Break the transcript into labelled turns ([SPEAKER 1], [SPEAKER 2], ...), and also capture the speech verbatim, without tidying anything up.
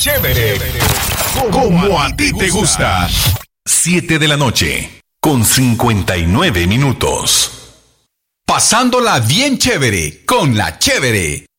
[SPEAKER 1] chévere, como a ti te gusta. Siete de la noche, con cincuenta y nueve minutos. Pasándola bien chévere, con la chévere.